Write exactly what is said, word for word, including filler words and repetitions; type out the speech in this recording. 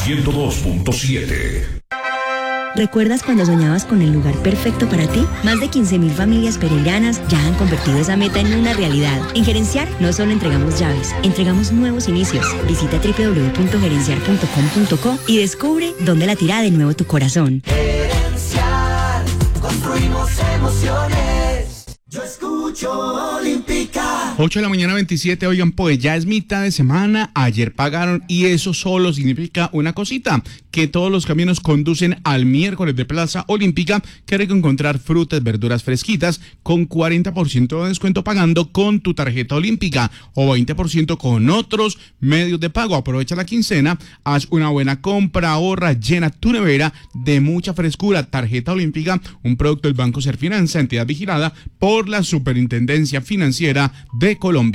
ciento dos punto siete. ¿Recuerdas cuando soñabas con el lugar perfecto para ti? Más de quince mil familias pereiranas ya han convertido esa meta en una realidad. En Gerenciar no solo entregamos llaves, entregamos nuevos inicios. Visita doble u doble u doble u punto gerenciar punto com punto co y descubre dónde latirá de nuevo tu corazón. Gerenciar, construimos emociones. Yo escucho Olímpica. ocho de la mañana veintisiete, oigan, pues ya es mitad de semana, ayer pagaron y eso solo significa una cosita, que todos los caminos conducen al miércoles de Plaza Olímpica, que hay que encontrar frutas, verduras fresquitas con cuarenta por ciento de descuento pagando con tu tarjeta olímpica o veinte por ciento con otros medios de pago. Aprovecha la quincena, haz una buena compra, ahorra, llena tu nevera de mucha frescura. Tarjeta olímpica, un producto del Banco Serfinanza, entidad vigilada por la Superintendencia Financiera de Colombia.